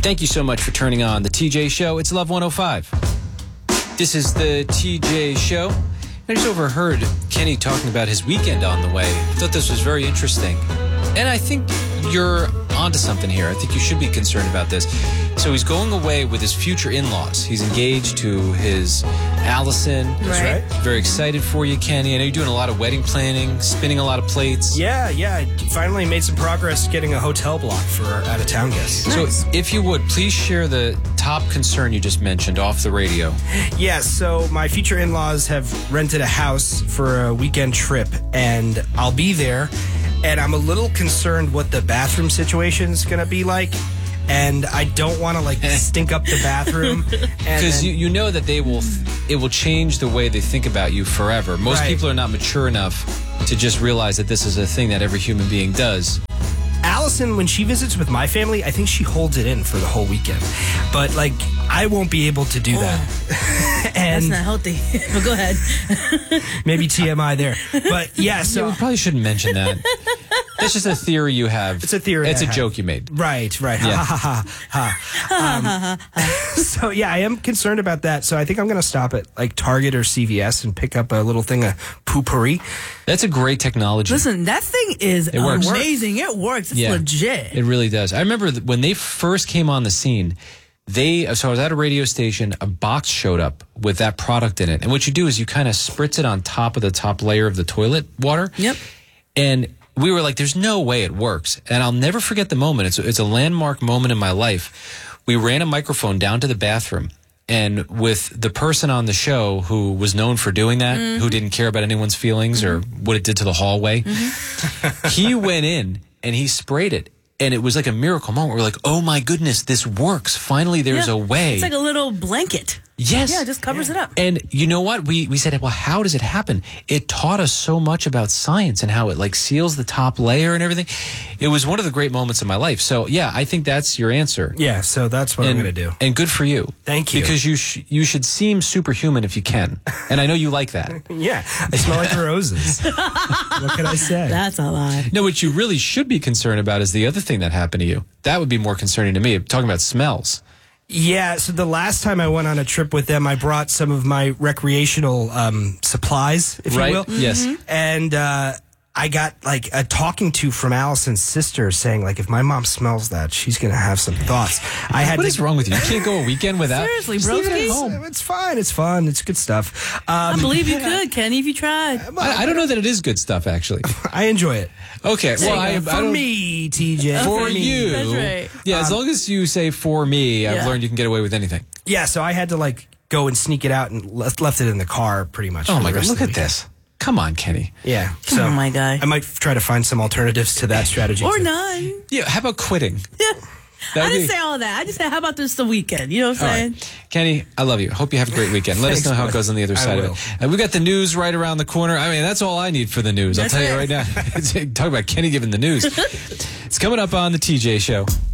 Thank you so much for turning on the TJ Show. It's Love 105. This is the TJ Show. I just overheard Kenny talking about his weekend on the way. I thought this was very interesting. And I think you're onto something here. I think you should be concerned about this. So he's going away with his future in-laws. He's engaged to his Allison. That's right. Very excited for you, Kenny. I know you're doing a lot of wedding planning, spinning a lot of plates. Yeah. I finally made some progress getting a hotel block for our out-of-town guests. Nice. So if you would, please share the top concern you just mentioned off the radio. Yes, so my future in-laws have rented a house for a weekend trip, and I'll be there, and I'm a little concerned what the bathroom situation is going to be like. And I don't want to stink up the bathroom. Because you know that it will change the way they think about you forever. Most people are not mature enough to just realize that this is a thing that every human being does. Allison, when she visits with my family, I think she holds it in for the whole weekend. But I won't be able to do that. And that's not healthy. But go ahead. Maybe TMI there. But yeah, so we probably shouldn't mention that. That's just a theory you have. It's a theory. It's a joke you made. Right. Yeah. So yeah, I am concerned about that. So I think I'm going to stop at Target or CVS and pick up a little thing of potpourri. That's a great technology. Listen, that thing is amazing. It works. It's legit. It really does. I remember when they first came on the scene, so I was at a radio station, a box showed up with that product in it. And what you do is you kind of spritz it on top of the top layer of the toilet water. Yep. And we were like, there's no way it works. And I'll never forget the moment. It's a landmark moment in my life. We ran a microphone down to the bathroom. And with the person on the show who was known for doing that, who didn't care about anyone's feelings or what it did to the hallway, he went in and he sprayed it. And it was like a miracle moment. We're like, oh my goodness, this works. Finally, there's a way. It's like a little blanket. Yes. Yeah, it just covers it up. And you know what? We said, well, how does it happen? It taught us so much about science and how it seals the top layer and everything. It was one of the great moments of my life. So yeah, I think that's your answer. Yeah, so that's what I'm going to do. And good for you. Thank you. Because you should seem superhuman if you can. And I know you like that. Yeah, I smell like roses. What can I say? That's a lie. No, what you really should be concerned about is the other thing that happened to you. That would be more concerning to me. I'm talking about smells. Yeah, so the last time I went on a trip with them, I brought some of my recreational supplies, if you will. Yes. And I got a talking to from Allison's sister saying if my mom smells that, she's going to have some thoughts. What is wrong with you? You can't go a weekend without? Seriously, Just bro. leave it at home. It's fine. It's fun. It's good stuff. I believe you could, Kenny, if you tried. I don't know that it is good stuff, actually. I enjoy it. Okay. Well, for me, TJ. For you. That's right. Yeah, as long as you say for me, I've learned you can get away with anything. Yeah, so I had to go and sneak it out and left it in the car pretty much. Oh my God, look at this. Come on, Kenny. Yeah. Come on, my guy. I might try to find some alternatives to that strategy. Or too. none. Yeah, how about quitting? Yeah. I didn't say all of that. I just said, how about this the weekend? You know what I'm saying? Right. Kenny, I love you. Hope you have a great weekend. Let us know how it goes on the other side of it. And we got the news right around the corner. I mean, that's all I need for the news. I'll tell you right now. Talk about Kenny giving the news. It's coming up on the TJ Show.